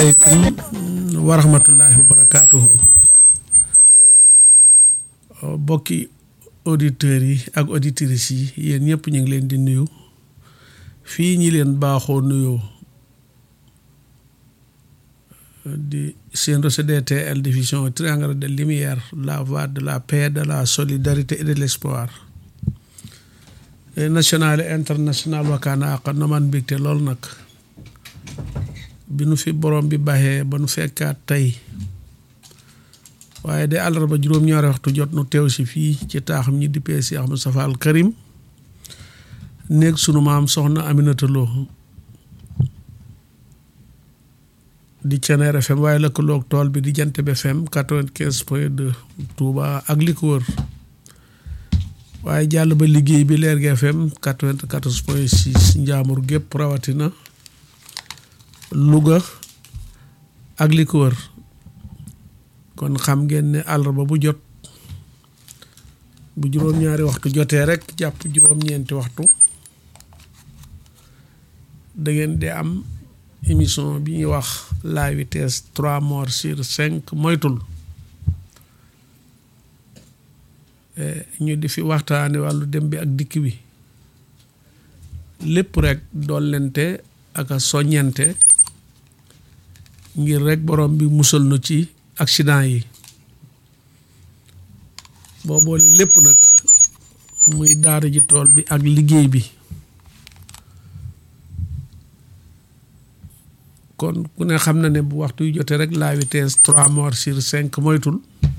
asalaamaaleykum wa rahmatullahi wa barakaatuhu bokki auditeurs yi ak auditrices yi yéen ñëpp ñu ngi leen di nuyu fii ñi leen baaxoo nuyoo di seen RCDTL diffusion triangle de lumière, la voie de la paix, de la solidarité et de l'espoir national et international wakkaana ak no man mbégte lool nag bi nu fi borom bi baxee ba nu fekkaat tey waaye de àllarba juróom-ñaari waxtu jot nu teew si fii ci taaxam ñi dippee si Ahmadou Moustapha Al Karim néeg sunu maam soxna Aminata Lo di Thiéniere FM waaye lëkkaloog tool bi di Jant bi FM 95.2 Touba ak li ko wër waaye jàll ba liggéey bi Leer gi FM 94.6 Njaamur gépp rawatina Louga ak li ko wër kon xam ngeen ne àllarba bu jot bu juróom-ñaari waxtu jotee rek jàpp juróom-ñeenti waxtu da ngeen di am émission bi ñuy wax la vitesse 3 morts sur 5 moytul ñu di fi waxtaane wàllu dem bi ak dikk bi lépp rek dollente ak a soññente ngir rek borom bi musal nu ci accident yi boo boole lépp nag muy daara ji tool bi ak liggéey bi kon ku ne xam na ne bu waxtu yu jotee rek la vitesse 3 morts sur 5 moytul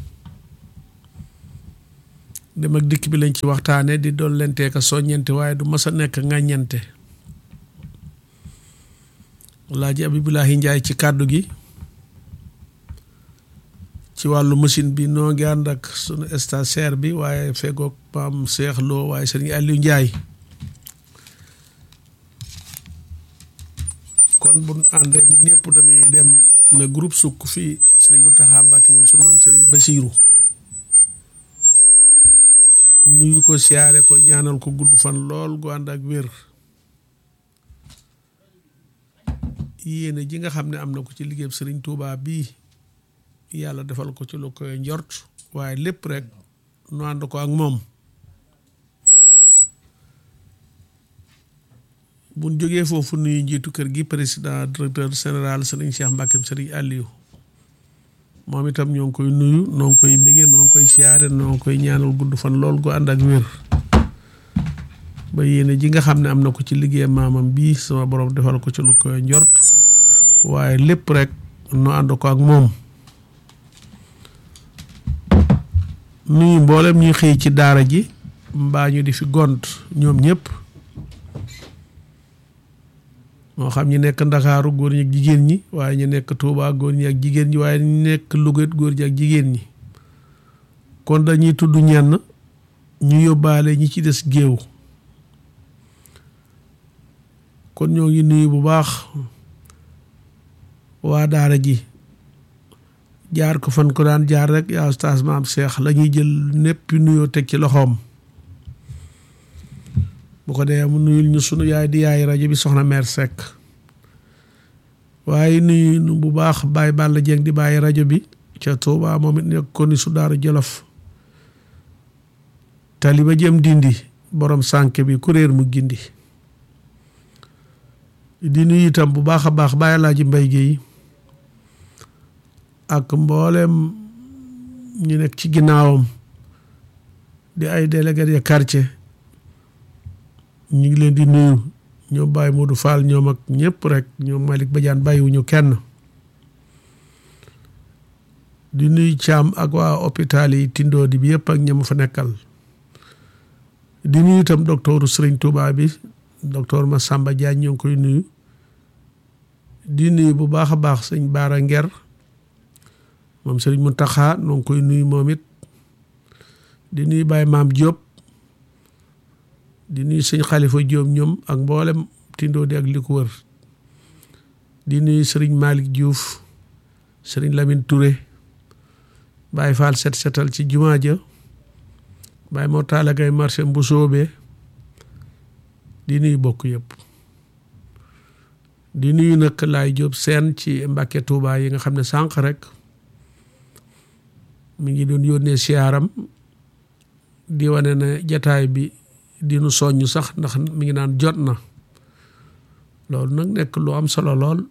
dem ak dikk bi lañ ci waxtaane di dollente ak a soññente waaye du mas a nekk ŋàññante Alaaji Abibulahi Njaay ci kàddu gi ci wàllu machine bi noo ngi ànd ak sunu stagiaire bi waaye fegoog Pam Cheikh Lo waaye Sëriñ Aliou Njaay kon bu àndee nu ñëpp dañuy dem na groupe sukk fii Sëriñ Muntaxa Mbàkke moom sunu maam Sëriñ Basiiru nuyu ko siyaare ko ñaanal ko gudd fan lool gu ànd ak wér yéene ji nga xam ne am na ko ci liggéeyam Sëriñ Tuubaa bii yàlla defal ko ci lu koy njort waaye lépp rek nu ànd ko ak moom buñ jógee foofu nuyu njiitu kër gi président directeur général Sëriñ Cheikh Mbàkkeem Sëriñ Aliou moom itam ñoo ngi koy nuyu noo ngi koy bégee noo ngi koy siyaare noo ngi koy ñaanal gudd fan lool gu ànd ak wér ba yéene ji nga xam ne am na ko ci liggéeyam maamam bii sama borom defal ko ci lu koy njort waaye lépp rek nu ànd ko ak moom nuyu mboolem ñuy xëy ci daara ji mbaa ñu di fi gont ñoom ñëpp moo xam ñu nekk Ndakaaru góor ñi ak jigéen ñi waaye ñu nekk Tuubaa góor ñi ak jigéen ñi waaye ñu nekk Louga góor ñi ak jigéen ñi kon dañuy tudd ñenn ñu yóbbaale ñi ci des géew kon ñoo ngi nuyu bu baax waa daara ji jaar ko fan ko daan jaar rek yaa Oustaz Maam Cheikh la ñuy jël népp nuyoo teg ci loxoom bu ko dee mu nuyul ñu sunu yaay di yaay rajo bi soxna Mère Seck waaye nuyu nu bu baax Baye Balla Dieng di bàyyi rajo bi ca Touba moom it nekk ko ni su Daaru Jolof taliba jëm dindi borom sànke bi kuréer mu gindi di nuyu itam bu baax a baax Baye Alaaji Mbay Géey ak mboolem ñu nekk ci ginnaawam di ay délégué de quartier ñu ngi leen di nuyu ñoom Baye Modou Fall ñoom ak ñëpp rek ñoom Malick Badiane bàyyiwuñu kenn di nuyu Caam ak waa hôpital yi Tindoodi bi yëpp ak ñam fa nekkal di nuyu itam docteur Serigne Touba bi docteur Massamba Diagne ñoo ngi koy nuyu di nuyu bu baax a baax sëñ Baara Nger moom Serigne Mountakha ñoo ngi koy nuyu moom it di nuyu Baye Maam Diop di nuyu sëñ Xalifa Diop ñoom ak mboolem Tindoodi ak li ko wër di nuyu Serigne Malick Diouf Serigne Lamine Touré Baye Fall set setal ci jumaa ja Baye moo taala gay marché bu soobee di nuyu bokk yëpp di nuyu nag Laay Jóob Seen ci Mbàkke Tuuba yi nga xam ne sànq rek mi ngi doon yónnee siyaaram di wane ne jataay bi dinu soññ sax ndax mi ngi naan jot na loolu nag nekk lu am solo lool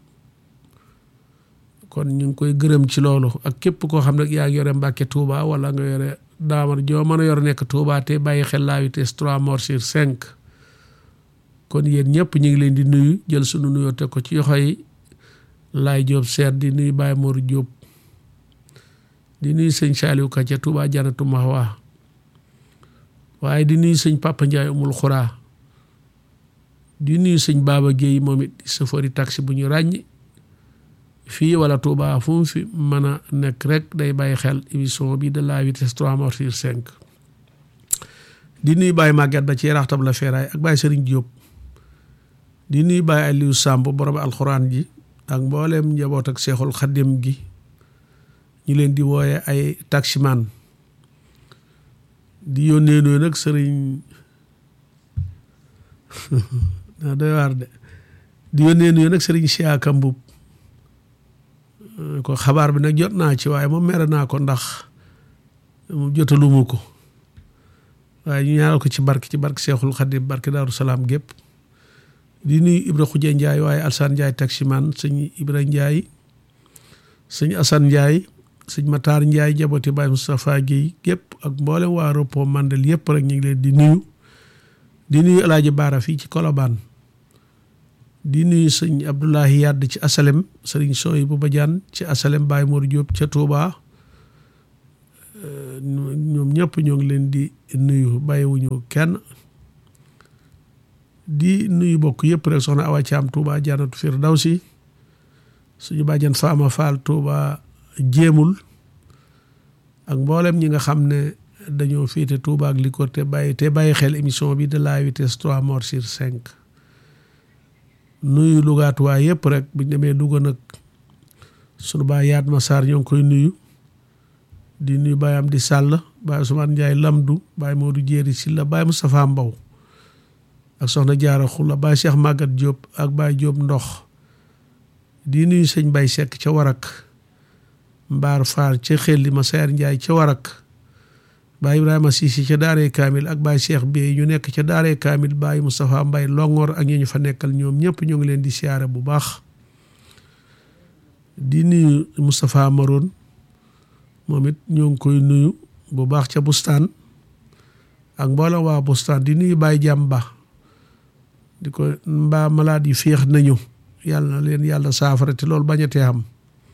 kon ñu ngi koy gërëm ci loolu ak képp koo xam ne yaa ngi yore Mbàkke Tuuba wala nga yore daamar joo mën a yor nekk Tuuba te bàyyi xel la vitesse 3 morts sur 5 kon yéen ñëpp ñu ngi leen di nuyu jël sunu nuyoo teg ko ci yoxo yi Laay Jóob Seet di nuyu Baye Mor Jóob di nuyu sëñ Saaliw Ka ca Tuuba Janatu Mahwa waaye di nuyu sëñ Papa Njaay Umul Xuraa di nuyu sëñ Baaba Géey moom it di safari taxi bu ñu ràññ fii wala Tuuba fu mu fi mën a nekk rek day bàyyi xel émission bi de la vitesse 3 morts sur 5 di nuyu Baye Maguette ba ci raxtab la feeraay ak Baye Sëriñ Jóob di nuyu Baye Aliou Samb borom alxuraan ji ak mbooleem njaboot ak Seexul Xaddim gi ñu leen di wooye ay taximan di yónnee nooyu nag sëriñ naa doy waar de di yónnee nooyu nag sëriñ Siaka Mbub ko xabaar bi nag jot naa ci waaye moom mere naa ko ndax mu jotalumu ko waaye ñu ñaanal ko ci barke Seexul Xaddim barke Daaru Salaam gépp di nuyu Ibra Xuje Njaay waaye Alsaan Njaay taximan sëñ Ibra Njaay sëñ Asan Njaay sëñ Matar Njaay jabooti Baay Moustapha Guèye gépp ak mboolem waa Ropo Mandel yëpp rek ñu ngi leen di nuyu Alaaji Baara fii ci Kolobaan di nuyu sëñ Abdoulahi Yadd ci Asalem sëriñ Sooy bu Badiane ci Asalem Baye Mor Diop ca Touba ñoom ñëpp ñoo ngi leen di nuyu bàyyiwuñu kenn di nuyu bokk yëpp rek soxna Awa Caam Touba Janatu Firdawsi suñu bàjjan Faama Faal Touba jéemul ak mboolem ñi nga xam ne dañoo féete Touba ak li ko te bàyyi xel émission bi de la vitesse 3 morts sur 5 nuyu lugaatuwaay yëpp rek buñ demee Louga nag sunu baay Yaat Ma Sarr ñoo ngi koy nuyu di nuyu Baye Amdi Sàll Baye Ousmane Ndiaye Lamdu Baye Modou Jéeri Silla Baye Moustapha Mbow ak soxna Jaara Xulla Baye Cheikh Magat Diop ak Baye Diop Ndox di nuyu sëñ Bay Sekk ca Warak Mbaar Faar ca Xelli ma Sayer Njaay ca Warak Baye Ibrahima Sisi ca Daaree Kaamil ak Baye Cheikh Bey ñu nekk ca Daaree Kaamil Baye Moustapha Mbay Longor ak ñu fa nekkal ñoom ñëpp ñoo ngi leen di siyaare bu baax di nuyu Moustapha Maroon moom it ñoo ngi koy nuyu bu baax ca Bustaan ak mboolem waa Bustaan di nuyu Baye Jàmba di ko mbaa malade yi féex nañu yàlla na leen yàlla saafara te loolu bañatee am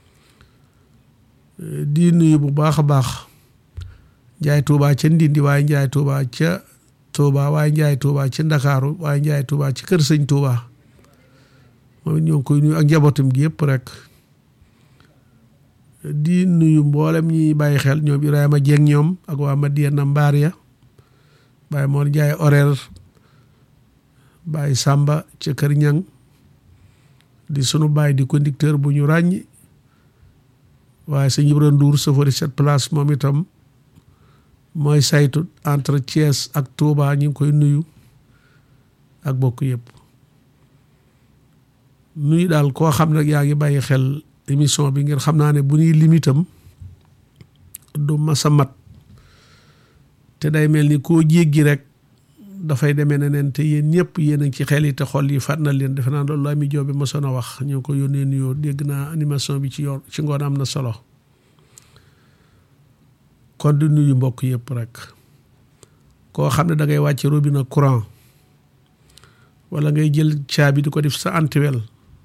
di nuyu bu baax a baax Njaay Tuuba ca Ndindi waaye Njaay Tuuba ca Tuuba waaye Njaay Tuuba ca Ndakaaru waaye Njaay Tuuba ci kër sëñ Tuuba moom it ñoo ngi koy nuyu ak njabootam gi yëpp rek di nuyu mboolem ñi bàyyi xel ñoom Ibrahima Jeng ñoom ak waa Madiana Mbaar ya Baye Mor Njaay horaire Baye Samba ca kër Ñang di sunu baay di conducteur bu ñu ràññ waaye sëñ Ibra Ndour chauffeur 7 place moom itam mooy saytu entre Thiès ak Touba ñu ngi koy nuyu ak bokk yëpp nuyu daal koo xam ne yaa ngi bàyyi xel émission bi ngeen xam naa ne bu ñuy limitam du masa mat te day mel ni koo jéggi rek dafay demee neneen te yéen ñëpp yéen a ngi ci xel yi te xol yi fàtt na leen defe naa loolu la mi joobi mosoon a wax ñoo ko yónnee nuyoo dégg naa animation bi ci ngoon am na solo kon di nuyu mbokk yëpp rek koo xam ne da ngay wàcce robinet courant wala ngay jël caabi di ko def sa antiwel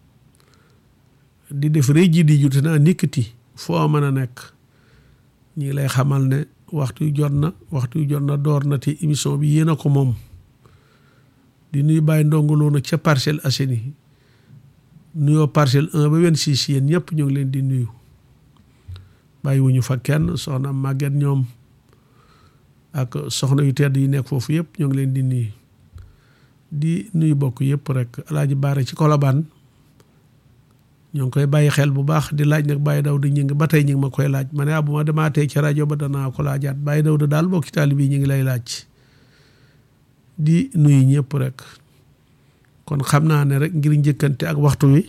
di def réji di jute naa nikkati foo mën a nekk ñi ngi lay xamal ne waxtu yu jot na door na te émission bi yéen a ko moom di nuyu bàyyi ndongoloo nag ca Parcelles Assainies nuyoo parcelle 1 ba 26 yéen ñëpp ñu ngi leen di nuyu bàyyi wuñu fa kenn soxna Maguette ñoom ak soxna yu tedd yi nekk foofu yëpp ñoo ngi leen di nuyu bokk yëpp rek Alaaji Baare ci Kolobaan ñoo ngi koy bàyyi xel bu baax di laaj nag Baye Dawda ñi ngi ba tey ñi ngi ma koy laaj ma ne bu ma demaatee ca rajo ba danaa ko laajaat Baye Dawda daal bokki taalibe yi ñu ngi lay laaj di nuyu ñëpp rek kon xam naa ne rek ngir njëkkante ak waxtu wi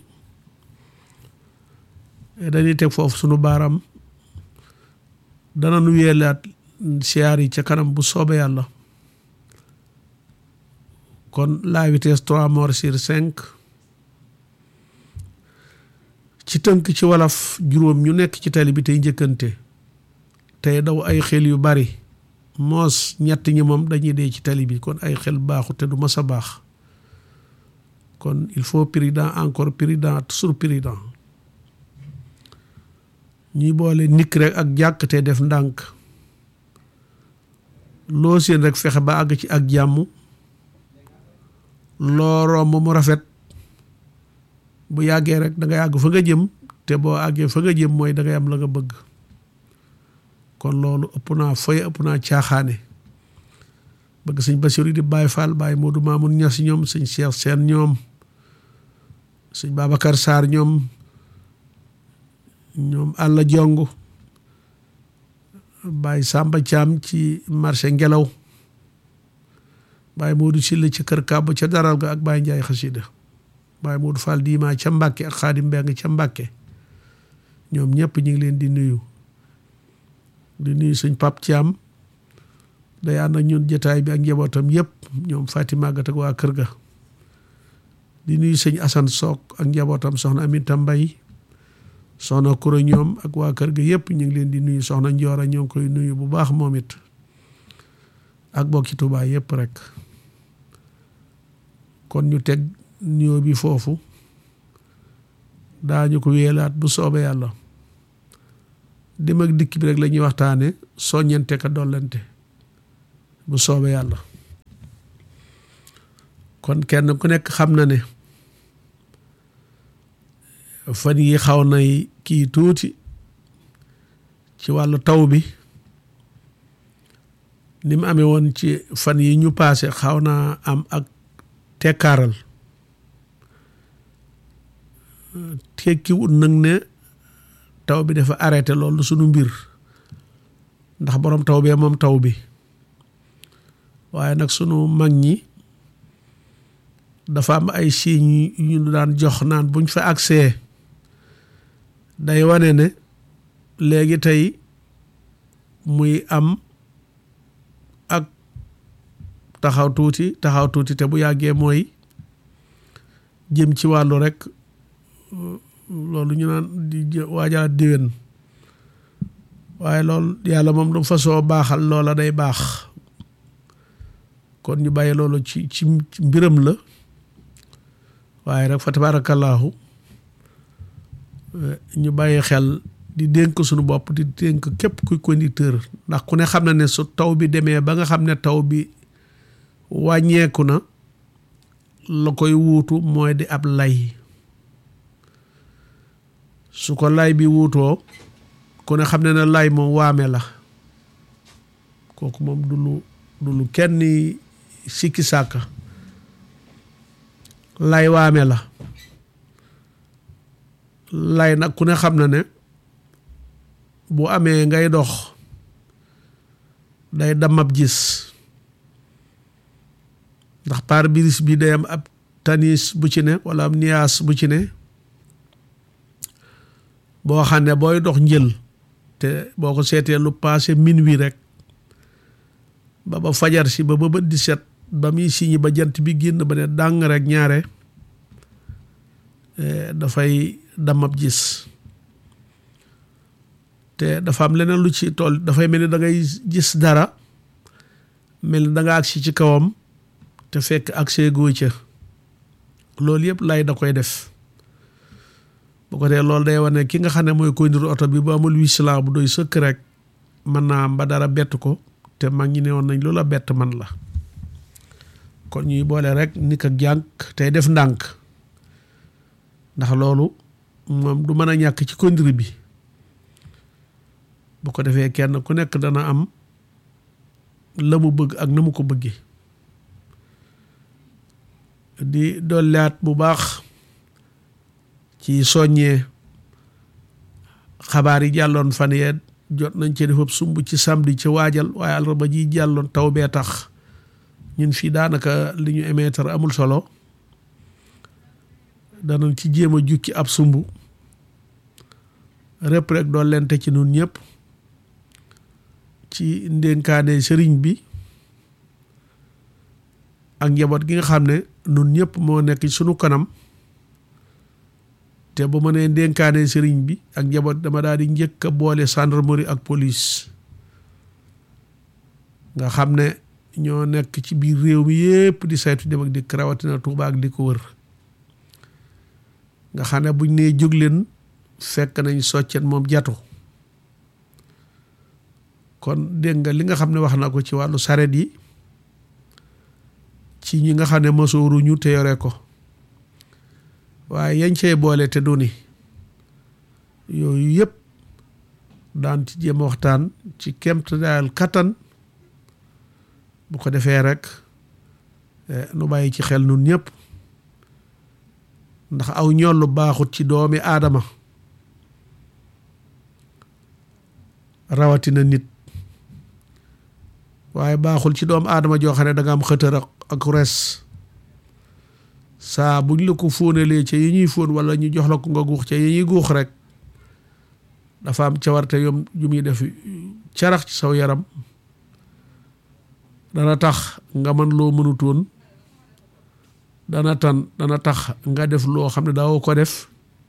dañuy teg foofu sunu baaraam dana nu yeelaat siyaar yi ca kanam bu soobee yàlla kon la vitesse 3 morts sur 5 ci tënk ci wolof juróom ñu nekk ci tali bi tey njëkkante tey daw ay xel yu bari moos ñett ñi moom dañuy dee ci tali bi kon ay xel baaxu te du mas a baax kon il faut prudent encore prudent toujours prudent ñuy boole nikk rek ak jàkk te def ndànk loo seen rek fexe ba àgg ci ak jàmm loo romb mu rafet bu yàggee rek da ngay àgg fa nga jëm te boo àggee fa nga jëm mooy da ngay am la nga bëgg kon loolu ëpp naa foye ëpp naa caaxaane bëgg sëñ Basiru di Baay Faal Baay Moodu Maamun Ñas ñoom sëñ Cheikh Seen ñoom sëñ Babacar Sarr ñoom Alla Jong Baay Samba Caam ci marché Ngelaw Baay Moodu Silla ci kër Kàbb ca daral ga ak Baay Njaay Xasida Baay Moodu Fall Diima ca Mbàkke ak Xaadim Mbeng ca Mbàkke ñoom ñëpp ñu ngi leen di nuyu sëñ Pap Caam day ànd ak ñun jotaay bi ak njabootam yëpp ñoom Fatima Gat ak waa kër ga di nuyu sëñ Asan Sook ak njabootam soxna Aminta Mbay soxna Kuro ñoom ak waa kër ga yëpp ñu ngi leen di nuyu soxna Njoora ñoo ngi koy nuyu bu baax moom it ak bokki Tuubaa yëpp rek kon ñu teg nuyoo bi foofu daañu ko wéelaat bu soobee yàlla dem ak dikk bi rek la ñuy waxtaane soññante ka dollante bu soobee yàlla kon kenn ku nekk xam na ne fan yi xaw nay kii tuuti ci wàllu taw bi ni mu amee woon ci fan yi ñu paase xaw naa am ak tekkaaral tekkiwut nag ne taw bi dafa arrêté loolu sunu mbir ndax borom taw bee moom taw bi waaye nag sunu mag ñi dafa am ay signes yu ñu daan jox naan buñ fa accès day wane ne léegi tey muy am ak taxaw tuuti te bu yàggee mooy jëm ci wàllu rek loolu ñu naan di waajal diwén waaye loolu yàlla moom du fasoo baaxal loola day baax kon ñu bàyyi loolu ci mbiram la waaye rek fa tabaarakallaahu ñu bàyyi xel di dénk suñu bopp di dénk képp kuy conducteur ndax ku ne xam na ne su taw bi demee ba nga xam ne taw bi wàññeeku na la koy wuutu mooy di ab lay su ko lay bi wuutoo ku ne xam ne ne lay moom waame la kooku moom du lu kenn sikki sàkka lay waame la lay nag ku ne xam na ne bu amee ngay dox day damab gis ndax pare-brise bi day am ab tanis bu ci ne wala am niyaas bu ci ne boo xam ne booy dox njël te boo ko seetee lu passé minuit rek ba fajar si ba bët di set ba muy siñi ba jant bi génn ba ne dàng rek ñaare dafay damab gis te dafa am leneen lu ci tool dafay mel ni da ngay gis dara mel ni da nga agsi ci kawam te fekk agsee goo ca loolu yëpp lay da koy def bu ko dee loolu day wane ki nga xam ne mooy conduire oto bi bu amul wiislant bu doy sëkk rek mën naa am ba dara bett ko te mag ñi ne woon nañ loola bett man la kon ñuy boole rek ni ko jànk tey def ndànk ndax loolu moom du mën a ñàkk ci conduite bi bu ko defee kenn ku nekk dana am la mu bëgg ak na mu ko bëggee di dolliwaat bu baax ci soññee xabaar yi jàlloon fan yee jot nañ ci defab sumb ci samedi ci waajal waaye àllarba ji jàlloon taw bee tax ñun fii daanaka li ñu émettre amul solo danañ ci jéem a jukki ab sumb répp rek doon lente ci nun ñëpp ci ndénkaane sëriñ bi ak njaboot gi nga xam ne nun ñëpp moo nekk ci sunu kanam te bu ma nee ndénkaane sëriñ bi ak njaboot dama daal di njëkk a boole gendarmerie ak police nga xam ne ñoo nekk ci biir réew mi yépp di saytu dem ak dikk rawatina Tuuba ak di ko wër nga xam ne buñ nee jóg leen fekk nañ soccet moom jatu kon dégg nga li nga xam ne wax na ko ci wàllu saret yi ci ñi nga xam ne masooruñu te yore ko waaye yañ cey boole te du ni yooyu yëpp daan ci jéem waxtaan ci kemt daal kattan bu ko defee rek nu bàyyi ci xel nun ñëpp ndax aw ñollu baaxut ci doomi aadama rawatina nit waaye baaxul ci doomu aadama joo xam ne da nga am xëtër ak res saa buñ la ko fóonalee ca yi ñuy fóon wala ñu jox la ko nga guux ca yi ñuy guux rek dafa am cawarte yom ju muy def carax ci saw yaram dana tax nga mën loo mënutoon dana tax nga def loo xam ne daawoo ko def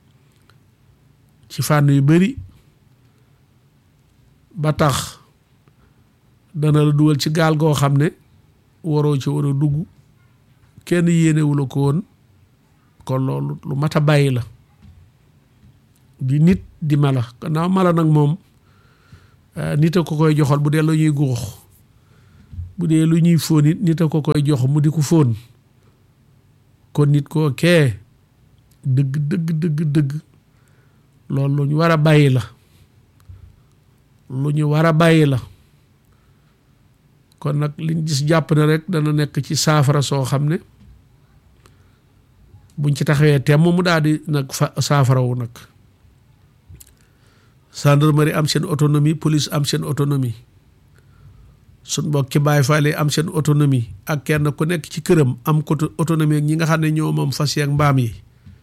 ci fànn yu bari ba tax dana la dugal ci gaal goo xam ne waroo ci war a dugg kenn yéenewula ko woon kon loolu lu mat a bàyyi la di nit di mala gannaaw mala nag moom nit a ko koy joxal bu dee lu ñuy guux bu dee lu ñuy fóon it nit a ko koy jox mu di ko fóon kon nit koo kee dëgg loolu lu ñu war a bàyyi la lu ñu war a bàyyi la kon nag liñ gis jàpp ne rek dana nekk ci saafara soo xam ne buñ ci taxawee temm mu daal di nag saafarawu nag gendarmerie am seen autonomie police am seen autonomie suñ mbokki Baay Faal am seen autonomie ak kenn ku nekk ci këram am ko autonomie ak ñi nga xam ne ñoo moom fas yi ak mbaam yi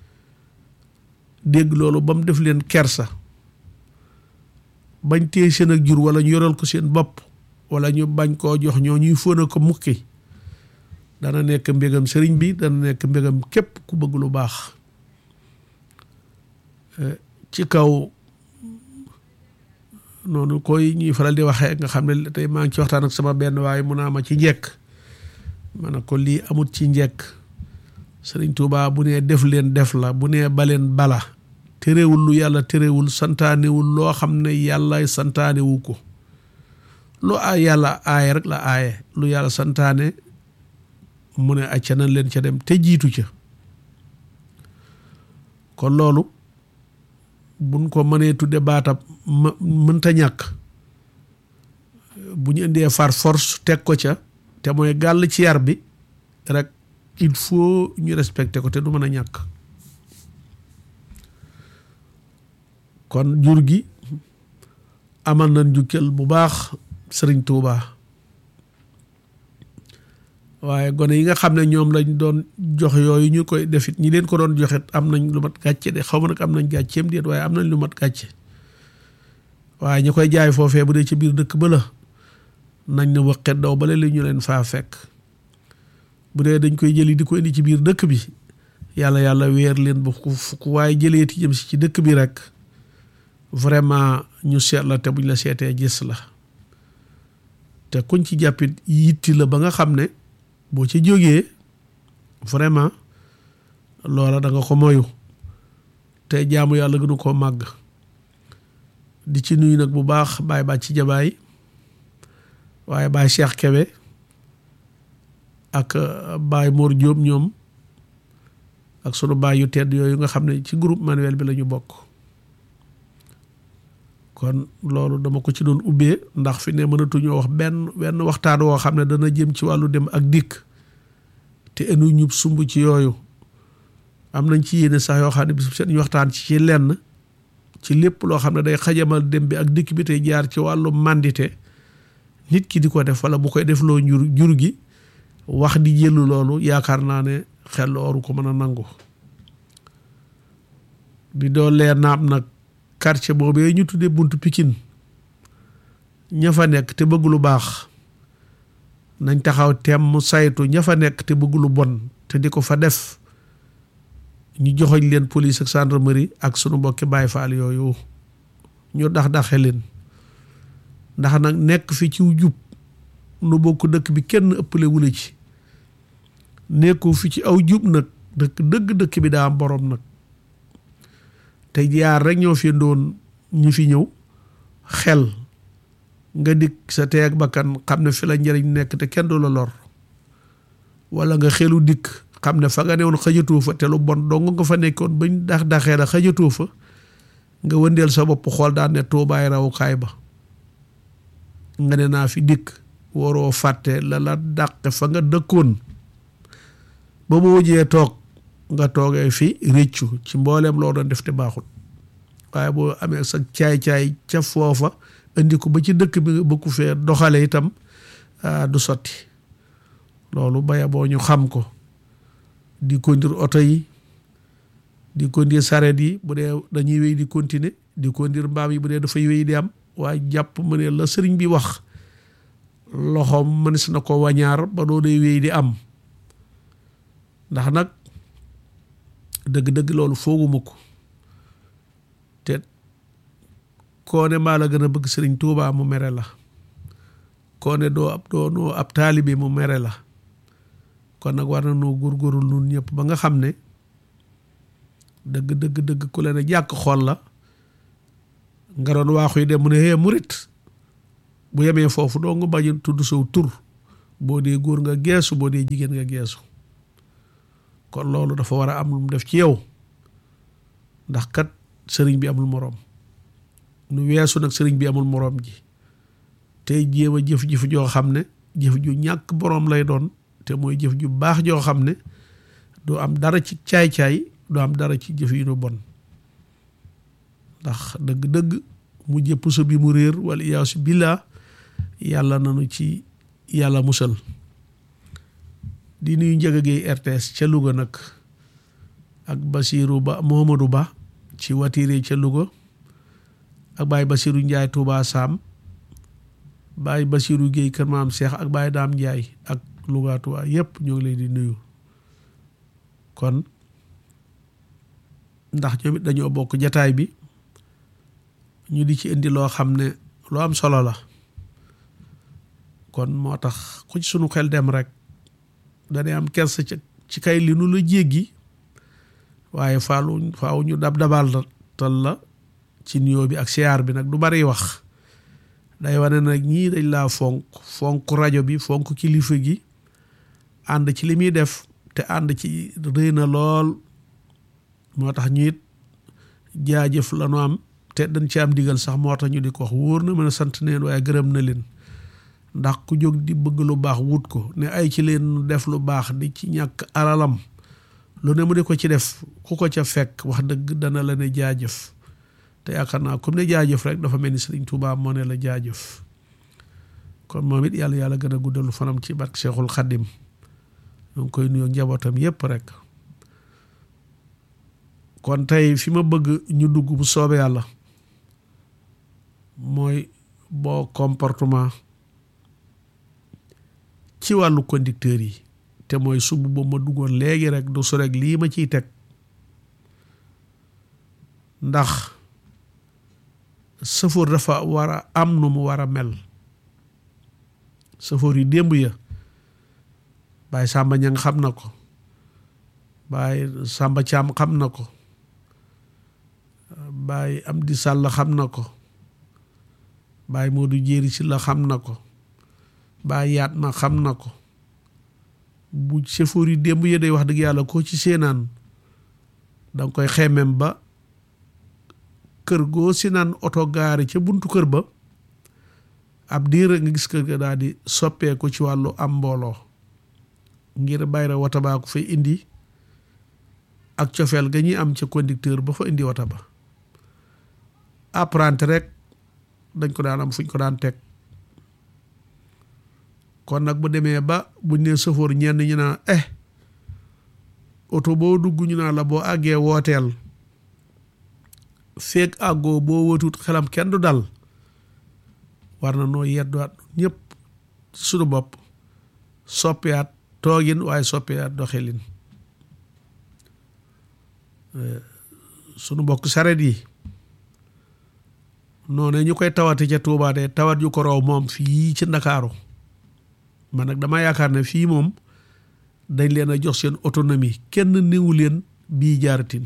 dégg loolu ba mu def leen kersa bañ téye seen ak jur wala ñu yoral ko seen bopp wala ñu bañ koo jox ñoo ñuy fóona ko mukki dana nekk mbégam sëriñ bi dana nekk mbégam képp ku bëgg lu baax ci kaw noonu koy ñuy faral di waxee nga xam ne tey maa ngi ci waxtaan ak sama benn waaye mu naa ma ci njekk ma ne ko lii amut ci njekk sëriñ Tuubaa bu nee def leen def la bu nee baleen bala terewul lu yàlla terewul santaanewul loo xam ne yàlla santaanewu ko lu yàlla aaye rek la aaye lu yàlla santaane mu ne acca nañ leen ca dem te jiitu ca kon loolu buñ ko mënee tudde baatab mënta ñàkk bu ñu indee far force teg ko ca te mooy gàll ci yar bi rek il faut ñu respecter ko te du mën a ñàkk kon jur gi amal nañ njukkal bu baax sëriñ Tuubaa waaye gone yi nga xam ne ñoom lañ doon jox yooyu ñu koy defit ñi leen ko doon joxet am nañ lu mat gàcce de xaw ma nag am nañ gàcceem déet waaye am nañ lu mat gàcce waaye ñu koy jaay foofee bu dee ci biir dëkk ba la nañ ne waqet daw bale li ñu leen faa fekk bu dee dañ koy jëli di ko indi ci biir dëkk bi yàlla weer leen ba ku waaye jëleeti jëm si ci dëkk bi rek vraiment ñu seet la te buñ la seetee gis la te kuñ ci jàppit yitti la ba nga xam ne boo ci jógee vraiment loola da nga ko moyu te jaamu yàlla gënu koo màgg di ci nuyu nag bu baax baay bàcc ci jabaay waaye baay Cheikh Kebe ak baay Mor Diop ñoom ak sunu baay yu tedd yooyu nga xam ne ci groupe manuel bi la ñu bokk kon loolu dama ko ci doon ubbee ndax fi ne mënatuñoo wax benn waxtaan woo xam ne dana jëm ci wàllu dem ak dikk te enu ñub sumb ci yooyu am nañ ci yéene sax yoo xam ne bis seen ñu waxtaan ci lenn ci lépp loo xam ne day xajamal dem bi ak dikk bi tey jaar ci wàllu mandité nit ki di ko def wala bu koy def loo jur gi wax di jëlu loolu yaakaar naa ne xel oru ko mën a nangu di doolee naam nag quartier boobee ñu tuddee buntu Pikine ña fa nekk te bëgg lu baax nañ taxaw temm mu saytu ña fa nekk te bëgg lu bon te di ko fa def ñu joxoñ leen police ak gendarmerie ak sunu mbokki Baay Faal yooyu ñu daxe leen ndax nag nekk fi ci jub nu bokk dëkk bi kenn ëppale wula ci nekku fi ci aw jub nag dëkk bi daa am borom nag te jaar rek ñoo fi doon ñu fi ñëw xel nga dikk sa teeg bakkan xam ne fi la njëriñ nekk te kenn du la lor wala nga xelu dikk xam ne fa nga newoon xëjatoo fa te lu bon dong nga fa nekkoon bañ daxee la xëjatoo fa nga wëndeel sa bopp xool daan ne Tuubaay rawukaay ba nga ne naa fi dikk waroo fàtte la dàq fa nga dëkkoon ba mu wujjee toog nga toogee fi réccu ci mbooleem loo doon def te baaxut waaye boo amee sa caay-caay ca foofa indi ko ba ci dëkk bi nga bëgg fee doxale itam du sotti loolu baya boo ñu xam ko di conduire oto yi di conduire sareet yi bu dee dañuy wéy di continuer di conduire mbaam yi bu dee dafay wéy di am waaye jàpp ma ne la sëriñ bi wax loxoom mënees na ko wañaar ba doo dee wéy di am ndax nag dëgg-dëgg loolu fooguma ko te koo ne maa la gën a bëgg sëriñ Tuubaa mu mere la koo ne doonoo ab taalibe mu mere la kon nag war na noo góorgóorlu nun ñëpp ba nga xam ne dëgg ku leen a jàkk xool la nga doon waaxu yi dem mu ne hee murit bu yemee foofu doo nga bañ a tudd saw tur boo dee góor nga geesu boo dee jigéen nga geesu kon loolu dafa war a am lu mu def ci yow ndax kat sëriñ bi amul moroom nu weesu nag sëriñ bi amul moroom ji tey jéem a jëf-jëf joo xam ne jëf ju ñàkk boroom lay doon te mooy jëf ju baax joo xam ne du am dara ci caay-caay du am dara ci jëf yi nu bon ndax dëgg mu jëpp so bi mu réer wala iyaasu billah yàlla nanu ci yàlla musal di nuyu Njaga Géey RTS ca Louga nag ak Basiiru Ba Mohamadou Ba ci Watire ca Louga ak Baay Basiiru Njaay Touba Sam Baay Basiiru Géey Kër Maam Seex ak Baay Daam Njaay ak Louga Touba yépp ñoo ngi leen di nuyu kon ndax ñoom it dañoo bokk jataay bi ñu di ci indi loo xam ne lu am solo la kon moo tax ku ci sunu xel dem rek danay am kersa ci kay li nu la jéggi waaye faaw ñu dabal tal la ci nuyoo bi ak siyaar bi nag du bari wax day wane nag ñii dañ laa fonk rajo bi fonk kilifa gi ànd ci li muy def te ànd ci rëy na lool moo tax ñu it jaajëf la nu am te dañ ci am digal sax moo tax ñu di ko wax wóor na mën a sant neen waaye gërëm na leen ndax ku jóg di bëgg lu baax wut ko ne ay ci leen def lu baax di ci ñàkk alalam lu ne mu di ko ci def ku ko ca fekk wax dëgg dana la ne jaajëf te yaakaar naa comme ne jaajëf rek dafa mel ni Sëriñ Tuubaa moo ne la jaajëf kon moom it yàlla gën a guddalu fanam ci barke Seexul Xaddim ñoo ngi koy nuyoo njabootam yépp rek kon tey fi ma bëgg ñu dugg bu soobee yàlla mooy boo comportement ci wàllu conducteur yi te mooy subu ba ma duggoon léegi rek du su rek lii ma ciy teg ndax sëfoor dafa war a am nu mu war a mel sëfoor yi démb ya Baay Sàmba Ñaŋ xam na ko Baay Sàmba Caam xam na ko Baay Amdi Sàll xam na ko Baay Moodu Jéeri Silla xam na ko Baay Yaat Ma xam na ko bu sëfoor yi démb ya day wax dëgg yàlla koo ci seenaan danga koy xemem ba kër goo si naan oto gaari ca buntu kër ba ab diir nga gis kër ga daal di soppeeku ci wàllu am mbooloo ngir bayra wata baa ko fay indi ak cofeel ga ñuy am ca conducteur ba fa indi wata ba apprenti rek dañ ko daan am fuñ ko daan teg kon nag bu demee ba buñ nee sëfoor ñenn ñu naa oto boo dugg ñu naa la boo àggee wooteel feeg àggoo boo wëtut xelam kenn du dal war na noo yedduwaat ñëpp suñu bopp soppiyaat toogin waaye soppiyaat doxelin sunu mbokk saret yi noonu ñu koy tawate ca Tuubaa de tawat yu ko raw moom fii ci Ndakaaru man nag dama yaakaar ne fii moom dañ leen a jox seen autonomie kenn néewu leen bii jaaratin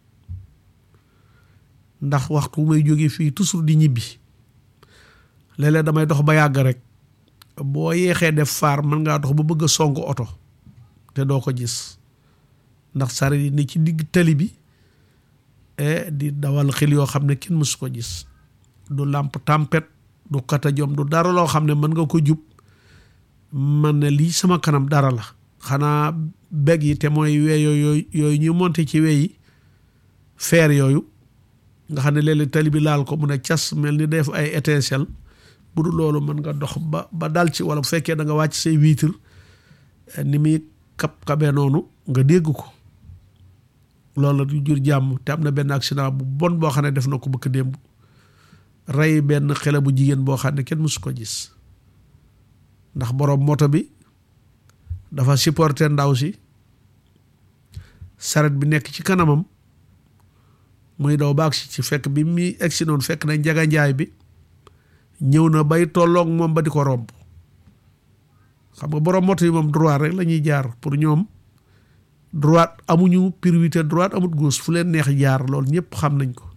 ndax waxtu may jóge fii toujours di ñibbi léeg-léeg damay dox ba yàgg rek boo yeexee def faar mën ngaa dox ba bëgg a song oto te doo ko gis ndax saret yi ne ci digg tali bi di dawal xel yoo xam ne kenn mësu ko gis du làmp tempête du katajom du dara loo xam ne mën nga ko jub man ne lii sama kanam dara la xanaa beg yi te mooy weey yooyu ñu monté ci weyi feer yooyu nga xam ne léeg-léeg tali bi laal ko mu ne cas mel ni def ay étincelle bu dul loolu mën nga dox ba dal ci wala bu fekkee da nga wàcc say vitre ni muy kabee noonu nga dégg ko loolu la du jur jàmm te am na benn accident bu bon boo xam ne def na ko bëgg démb rey benn xale bu jigéen boo xam ne kenn mësu ko gis ndax borom moto bi dafa supporter ndaw si saret bi nekk ci kanamam muy daw baag si ci fekk bi muy egsi noonu fekk na njaganjaay bi ñëw na bay tolloog moom ba di ko romb xam nga borom moto yi moom droit rek la ñuy jaar pour ñoom droite amuñu priorité droite amut gauche fu leen neex jaar loolu ñëpp xam nañ ko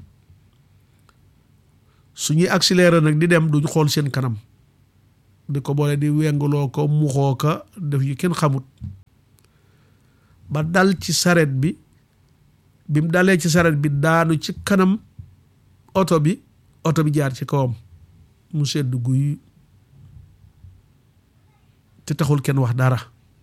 suñuy accélérer nag di dem duñ xool seen kanam di ko boole di wenguloo ko muxoo ko def yu kenn xamut ba dal ci saret bi mu dalee ci saret bi daanu ci kanam oto bi jaar ci kawam mu sedd guy te taxul kenn wax dara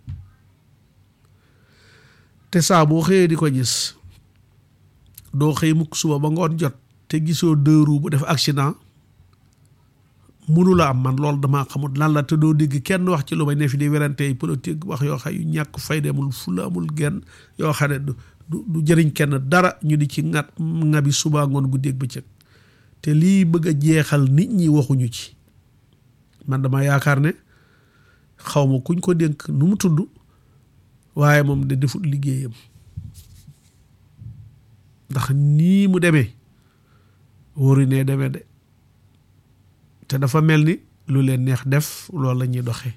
te saa boo xëyee di ko gis doo xëy mukk suba ba ngoon jot te gisoo deux roues bu def accident mënu la am man loolu dama xamut lan la te doo dégg kenn wax ci lu may ne fi di werante yi politique wax yoo xam yu ñàkk fayda amul fulla amul genn yoo xam ne du jëriñ kenn dara ñu di ci ngabi suba ngoon guddeeg bëccëg te lii bëgg a jeexal nit ñi waxuñu ci man dama yaakaar ne xaw ma kuñ ko dénk nu mu tudd waaye moom de defut liggéeyam ndax nii mu demee wóoru ne demee de te dafa mel ni lu leen neex def loolu la ñuy doxee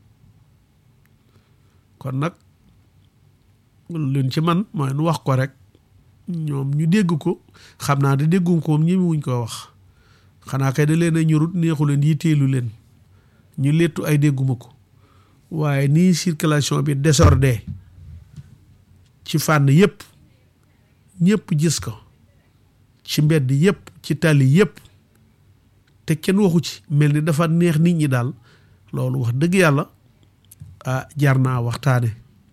kon nag luñ ci man mooy nu wax ko rek ñoom ñu dégg ko xam naa de dégguñ ko moom ñi wuñ ko wax xanaa kay da leen a ñurut neexu leen yitteelu leen ñu lettu ay dégguma ko waaye nii circulation bi désordre ci fànn yépp ñépp gis ko ci mbedd yépp ci tali yépp te kenn waxu ci mel ni dafa neex nit ñi daal loolu wax dëgg yàlla jar naa waxtaane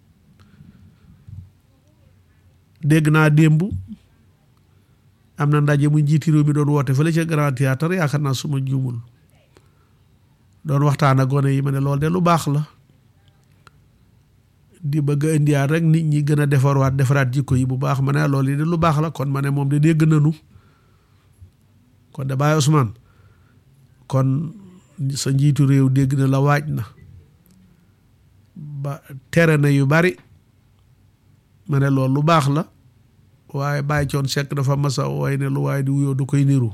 dégg naa démb am na ndaje mu njiiti réew mi doon woote fële ca Grand Théâtre yaakaar naa suma juumul doon waxtaan ak gone yi ma ne loolu de lu baax la di bëgg a indiwaat rek nit ñi gën a defaraat jikko yi bu baax ma ne loolu yi de lu baax la kon ma ne moom de dégg nanu kon de Baye Ousmane kon sa njiitu réew dégg na la waaj na ba tere na yu bari ma ne loolu lu baax la waaye Baye Coon Seck dafa masa way ne lu waaye di wuyoo du koy niru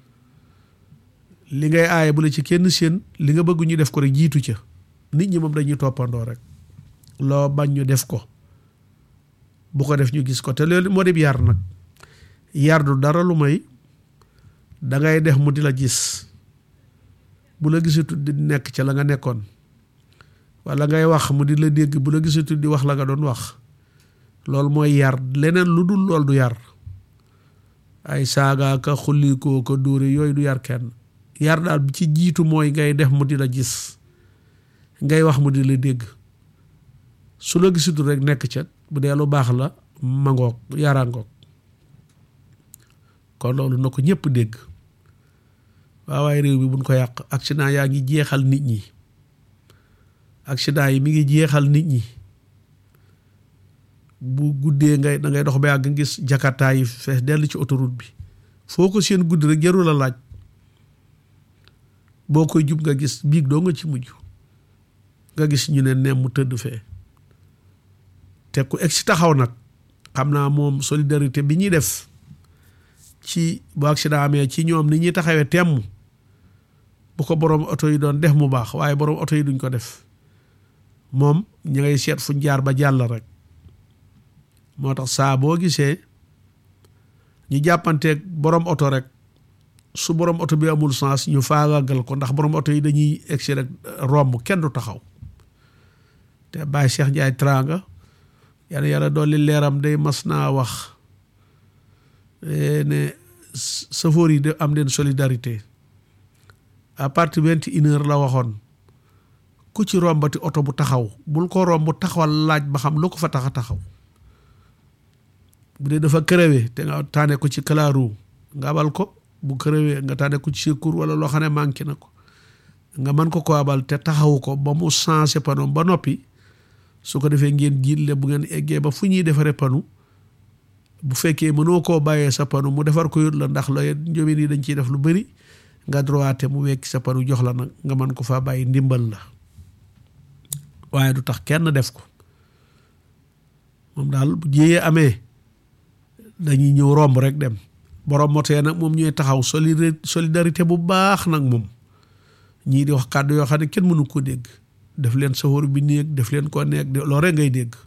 li ngay aaye bu la ci kenn seen li nga bëgg ñu def ko rek jiitu ca nit ñi moom dañuy toppandoo rek loo bañ ñu def ko bu ko def ñu gis ko te loolu moo di yar nag yar du dara lu may dangay def mu di la gis bu la gisatu di nekk ca la nga nekkoon wala ngay wax mu di la dégg bu la gisatu di wax la nga doon wax loolu mooy yar leneen lu dul lool du yar ay saaga ka xullikoo ko dóore yooyu du yar kenn yar daal bi ci jiitu mooy ngay def mu di la gis ngay wax mu di la dégg su la gisatu rek nekk ca bu dee lu baax la mangoog yarangoog kon loolu na ko ñëpp dégg waaye réew mi buñ ko yàq accident yaa ngi jeexal nit ñi accident yi mi ngi jeexal nit ñi bu guddee da ngay dox ba yàgg gis jakarta yi fees dell ci autoroute bi foo ko seen guddi rek jarul a laaj boo koy jub nga gis biig doo nga ci mujj nga gis ñu ne nem mu tëdd fee te ku egg si taxaw nag xam naa moom solidarité bi ñuy def ci bu accident amee ci ñoom ni ñuy taxawee temm bu ko borom oto yi doon def mu baax waaye borom oto yi duñ ko def moom ñu ngay seet fuñ jaar ba jàll rek moo tax saa boo gisee ñu jàppanteeg borom oto rek su borom oto bi amul sens ñu faagaagal ko ndax borom oto yi dañuy egsi rek romb kenn du taxaw te Baye Cheikh Ndiaye Tranga yàlla dolli leeram day mas naa wax ne safoor yi de am leen solidarité à partir 21h la waxoon ku ci rombati oto bu taxaw bul ko romb taxawal laaj ba xam lu ko fa tax a taxaw bu dee dafa crevé te nga taane ko ci kalaaru nga abal ko bu crevé nga taane ko ci secours wala loo xam ne manqué na ko nga mën ko abal te taxawu ko ba mu changé pano ba noppi su ko defee ngeen jiitle bu ngeen eggee ba fu ñuy defaree panu bu fekkee mënoo koo bàyyee sa panu mu defar ko yut la ndax looy njóobeen yi dañ ciy def lu bëri nga droité mu wekki sa panu jox la nag nga mën ko faa bàyyi ndimbal la waaye du tax kenn def ko moom daal bu jiyee amee dañuy ñëw romb rek dem borom moto yi nag moom ñooy taxaw solidarité bu baax nag moom ñii di wax kàddu yoo xam ne kenn mënu ko dégg def leen safoor bi néeg def leen ko nekk loolu rek ngay dégg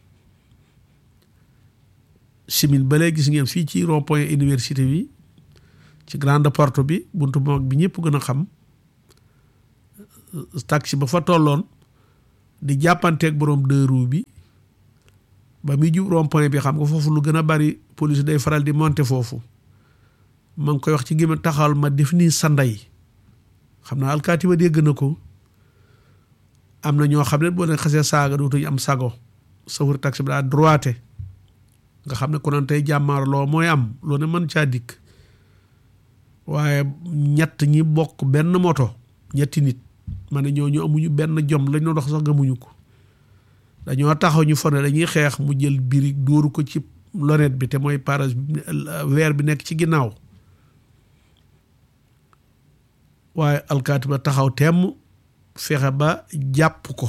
simin ba léegi gis ngeen fii ci rond point université bi ci grande porte bi buntu mag bi ñëpp gën a xam taxi ba fa tolloon di jàppanteeg borom deux roues bi ba muy jub rond point bi xam nga foofu lu gën a bari police day faral di monter foofu ma ngi koy wax ci gémmiñ taxawal ma def nii sa ndey xam naa alkaati ba dégg na ko am na ñoo xam ne boo leen xasee saaga dootuñu am sago safari taxi bi daa droité nga xam ne ku noon tey jàmmaarloo mooy am loo ne mën caa dikk waaye ñett ñi bokk benn moto ñetti nit ma ne ñooñu amuñu benn jom lañ doon dox sax gëmuñu ko dañoo taxaw ñu fone dañuy xeex mu jël birig dóoru ko ci lonet bi te mooy parage verre bi nekk ci ginnaaw waaye alkaati ba taxaw temm fexe ba jàpp ko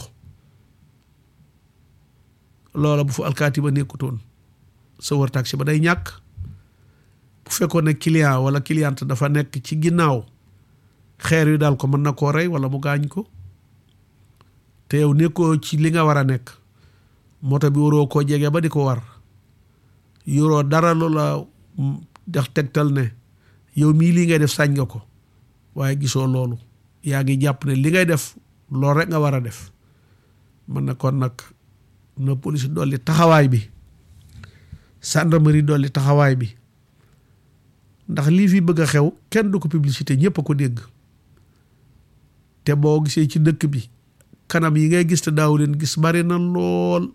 loola bu fu alkaati ba nekkutoon sawar taxi ba day ñàkk bu fekkoon ne client wala cliente dafa nekk ci ginnaaw xeer yu daal ko mën na koo rey wala mu gaañ ko te yow nekkoo ci li nga war a nekk moto bi waroo koo jege ba di ko war yoroo dara loola dax tegtal ne yow mii lii ngay def sañ nga ko waaye gisoo loolu yaa ngi jàpp ne li ngay def loolu rek nga war a def man na kon nag na police dolli taxawaay bi gendarmerie dolli taxawaay bi ndax lii fi bëgg a xew kenn du ko publicité ñëpp a ko dégg te boo gisee ci dëkk bi kanam yi ngay gis te daaw leen gis bari na lool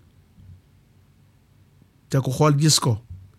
te ku xool gis ko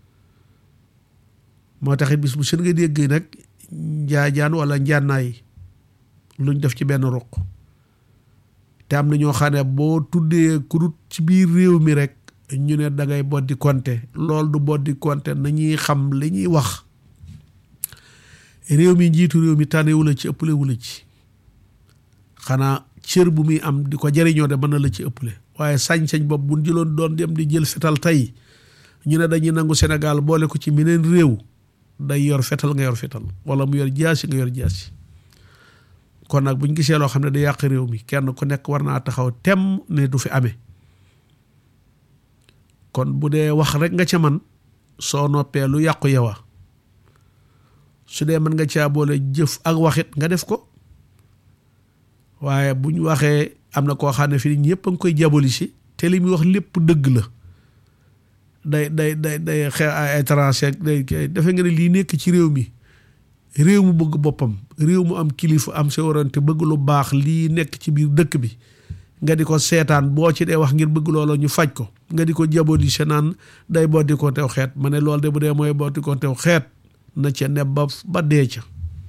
moo taxit bis bu seen nga dégg nag njaajaan wala njaanaay luñ def ci benn ruq te am na ñoo xam ne boo tuddee kurut ci biir réew mi rek ñu ne da ngay boddi konte lool du boddi konte nañuy xam li ñuy wax réew mi njiitu réew mi tànnewu la ci ëppale wu la ci xanaa cër bu muy am di ko jariñoo de mën na la ci ëppale waaye sañ-sañ bopp bu jëloon doon dem di jël fetal tey ñu ne dañuy nangu Sénégal boole ko ci meneen réew day yor fetal nga yor fetal wala mu yor jaasi nga yor jaasi kon nag buñ gisee loo xam ne da yàq réew mi kenn ku nekk war naa taxaw tem ne du fi amee kon bu dee wax rek nga ca man soo noppee lu yàqu yowa su dee mën nga caa boole jëf ak waxit nga def ko waaye buñ waxee am na koo xam ne fii ñëpp a ngi koy diaboliser te li muy wax lépp dëgg la day xeex ay étranger day defe nga ne lii nekk ci réew mi réew mu bëgg boppam réew mu am kilifa am séwérante bëgg lu baax lii nekk ci biir dëkk bi nga di ko seetaan boo ci dee wax ngir bëgg loolu ñu faj ko nga di ko diaboliser naan day boddi ko tew xeet ma ne loolu de bu dee mooy boddi ko tew xeet na ca ne ba dee ca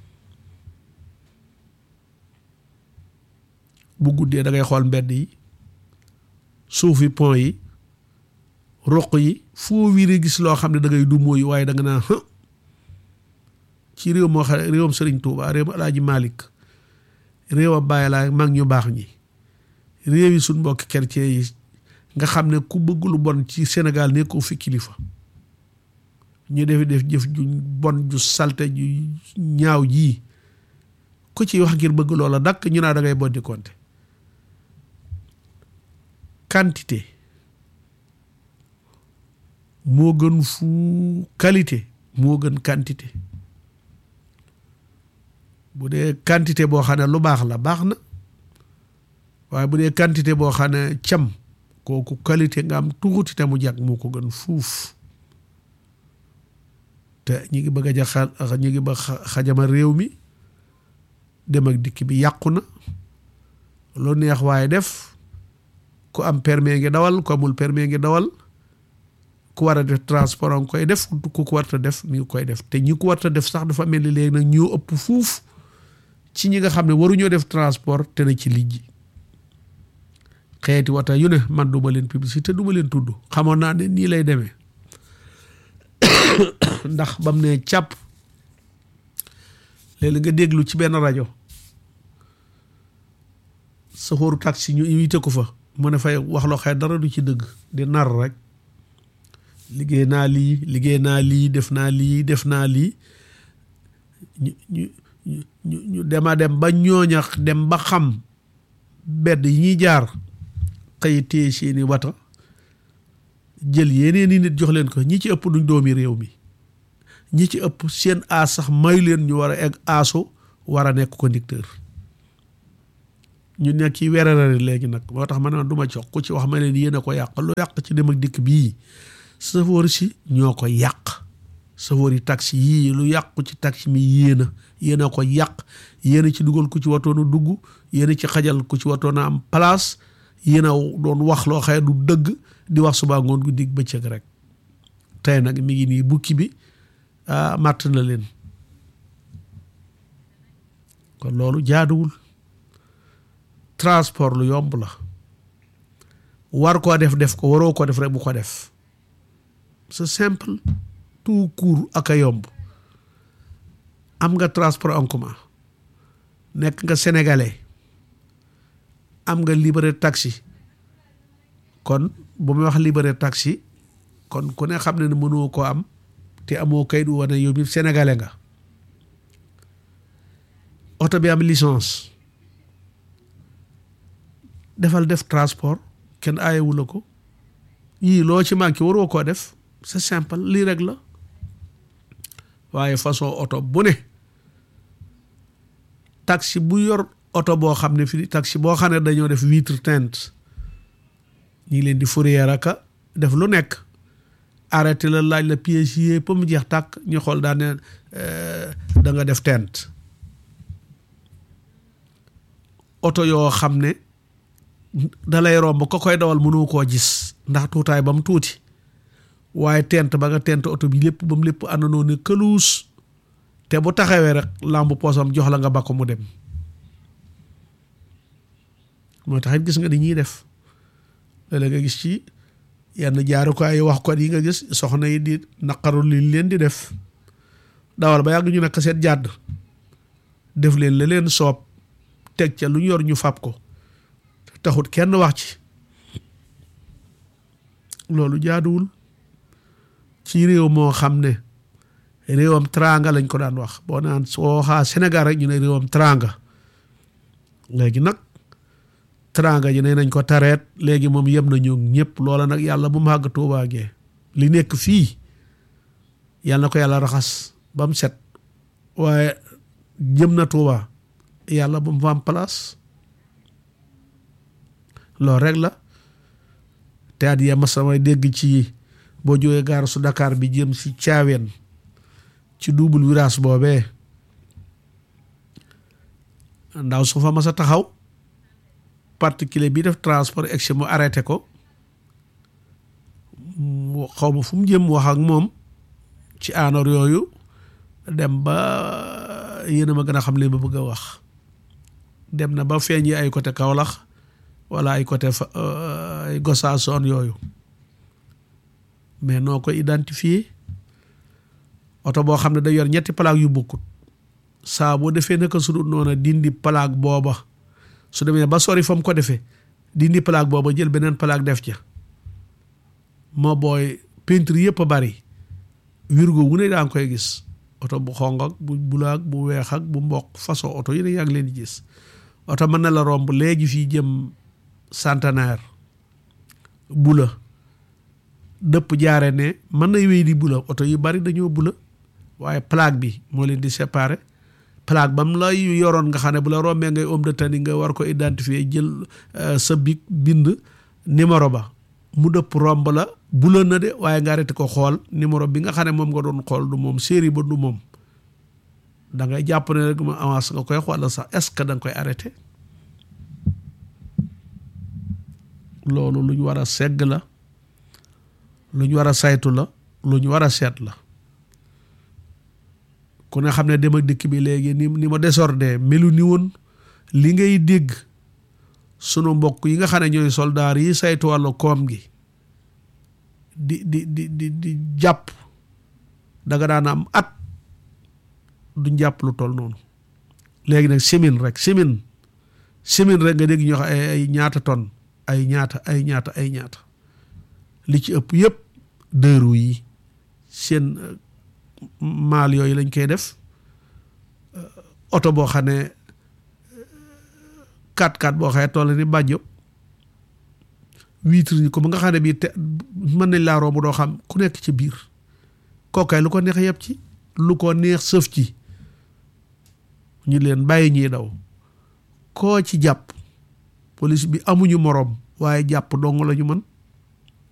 bu guddee da ngay xool mbedd yi suufi pont yi roq yi foo wiire gis loo xam ne da ngay du mooy waaye da nga naan ci réew moo xam réewam Sëriñ Tuuba réewam Alaaji Malik réewam Baay Laay mag ñu baax ñi réew yi suñ mbokki chrétien yi nga xam ne ku bëgg lu bon ci Sénégal nekkoo fi kilifa ñu def jëf ju bon ju salte ju ñaaw ji ku ci wax ngir bëgg loola dakk ñu naa da ngay boddi konte quantité moo gën fu qualité moo gën quantité bu dee quantité boo xam ne lu baax la baax na waaye bu dee quantité boo xam ne cam kooku qualité nga am tuuti te mu jàkk moo ko gën fuuf te ñi ngi bëgg a ñi ngi ba xajama réew mi dem ak dikk bi yàqu na lu neex waaye def ku am permis ngi dawal ku amul permis ngi dawal ku war a def transport nga koy def ku ko warta def mi ngi koy def te ñi ko warta def sax dafa mel ni léegi nag ñoo ëpp fuuf ci ñi nga xam ne waruñoo def transport te na ci liggéey xeeti wata yu ne man duma leen publicité duma leen tudd xamoon naa ne nii lay demee ndax bam ne càpp léegi nga déglu ci benn rajo safooru taxi ñu invité ko fa mu ne fay wax loo xëy dara du ci dëgg di nar rek liggéey naa lii def naa lii ñu dema dem ba ñooñax dem ba xam bedd yi ñuy jaar xëy téye seeni wata jël yeneen i nit jox leen ko ñi ci ëpp duñ doomi réew mi ñi ci ëpp seen aas sax mayu leen ñu war a egg aasu war a nekk conducteur ñu nekk ci werarari léegi nag moo tax ma ne du ma jox ku ci wax ma leen yéen a ko yàq lu yàq ci dem ak dikk bii safoor si ñoo ko yàq safoor yi taxi yii lu yàqu ci taxi mi yéen a ko yàq yéen a ci dugal ku ci watoon a dugg yéen a ci xajal ku ci watoon a am place yéen a doon wax loo xëy du dëgg di wax suba ngoon gu dig bëccëg rek tey nag mi ngi nii bukki bi màtt na leen kon loolu jaaduwul transport lu yomb la war koo def ko waroo ko def rek bu ko def c'est simple tout court ak a yomb am nga transport en commun nekk nga sénégalais am nga libéré taxi kon bu muy wax libéré taxi kon ku ne xam ne ne mënoo ko am te amoo kayit wane yow mi sénégalais nga oto bi am licence def transport kenn aayewu la ko yii loo ci manqué waroo koo def c'est simple lii rek la waaye façon oto bu ne taxi bu yor oto boo xam ne fii taxi boo xam ne dañoo def vitre teinte ñi leen di fourrière aka def lu nekk arrêté la laaj la pièce yi ba mu jeex tàkk ñu xool daa ne da nga def teinte oto yoo xam ne da lay romb ko koy dawal mënoo koo gis ndax tuutaay ba mu tuuti waaye tent ba nga tent oto bi lépp ba mu lépp àndandoo ne këluus te bu taxawee rek làmbu poosam jox la nga ba ko mu dem moo tax it gis nga di ñuy def léeg-léeg nga gis ci yenn jaarukaay wax ko yi nga gis soxna yi di naqaru li leen di def dawal ba yàgg ñu nekk seet jàdd def leen la leen soob teg ca lu ñu yor ñu fab ko taxut kenn wax ci loolu jaaduwul ci réew moo xam ne réewam tranga lañ ko daan wax boo naan soo waxaa Sénégal rek ñu ne réewam tranga léegi nag tranga ji ne nañ ko tareet léegi moom yem na ñoom ñëpp loola nag yàlla bu mu àgg tuubaagee li nekk fii yàlla na ko yàlla raxas ba mu set waaye jëm na Tuuba yàlla bu mu fa am place loolu rek la te at yema samay dégg ci boo jógee gaar su Dakar bi jëm si Caaween ci double virage boobee ndaw su fa mas a taxaw particulier bi def transport egsi mu arrêté ko xaw ma fu mu jëm wax ak moom ci aanor yooyu dem ba yéen a ma gën a xam li ma bëgg a wax dem na ba feeñi ay côté Kaolack wala ay côté ay Gossas yooyu mais noo ko identifier oto boo xam ne day yor ñetti plaque yu bokkut saa boo defee naka su dul noona dindi plaque booba su demee ba sori fa mu ko defee dindi plaque booba jël beneen plaque def ca ma booy peinture yëpp a bari wirgo wu ne daa nga koy gis oto bu xong ak bu bula ak bu weex ak bu mboq façon oto yi ne yaa ngi leen di gis oto mën na la romb léegi fii jëm centenaire bula dëpp jaare ne mën na wéy di bula oto yu bari dañoo bula waaye plaque bi moo leen di séparer plaque ba mu lay yoroon nga xam ne bu la rombee ngay homme de tenue nga war ko identifier jël sa bic bind numéro ba mu dëpp romb la bula na de waaye nga arrêté ko xool numéro bi nga xam ne moom nga doon xool du moom série ba du moom da ngay jàpp ne rek ma avance nga koy xool sax est-ce que da nga koy arrêté loolu lu ñu war a segg la lu ñu war a saytu la lu ñu war a seet la ku ne xam ne dem ak dikk bi léegi ni ma désordre melu ni woon li ngay dégg sunu mbokk yi nga xam ne ñooy soldaar yi saytu wàllu koom gi di jàpp danga daan am at duñ jàpp lu toll noonu léegi nag semaine rek nga dégg ñu wax ay ñaata tonnes ay ñaata li ci ëpp yëpp dëru yi seen maal yooyu lañ koy def oto boo xam ne 4x4 boo xëyee toll ni bàjjo vitre ñi ko ba nga xam ne bii te mën nañ laa romb doo xam ku nekk ci biir kookaay lu ko neex yeb ci lu ko neex sëf ci ñu leen bàyyi ñuy daw koo ci jàpp police bi amuñu moroom waaye jàpp dong la ñu mën